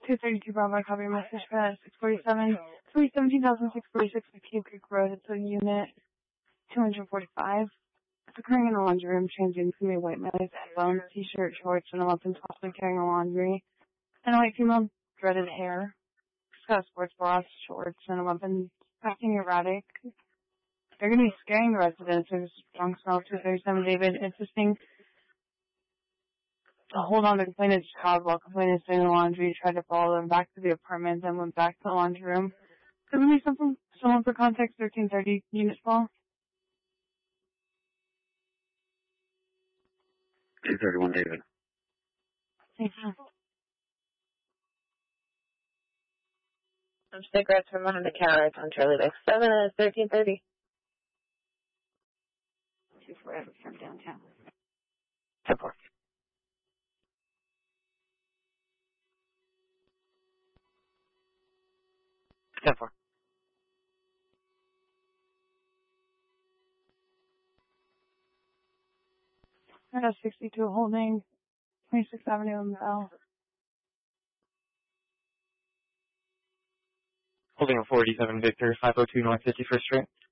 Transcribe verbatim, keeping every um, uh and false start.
two thirty-two Bravo, copy your message for that six forty-seven, three seventeen thousand six forty-six Cave Creek Road. It's a unit two forty-five. It's occurring in a laundry room. Transient's gonna be a white male with headphones, t-shirt, shorts, and a weapon, possibly carrying a laundry. And a white female, dreaded hair. She's got a sports bra, shorts, and a weapon, acting erratic. They're gonna be scaring the residents. There's a strong smell of two thirty-seven David, insisting to hold on to the complainant's child while complainant is doing the laundry. Tried to follow them back to the apartment, then went back to the laundry room. Could we need something, someone for context, thirteen thirty unit fall? two thirty-one David. Thank you. Some cigarettes from behind the counter. It's on Charlie Lake seven and it's thirteen thirty. Two forever from downtown. ten four. ten four. I got sixty-two holding, twenty-sixth Avenue in Bell. Holding a four eighty-seven Victor, five oh two North fifty-first Street.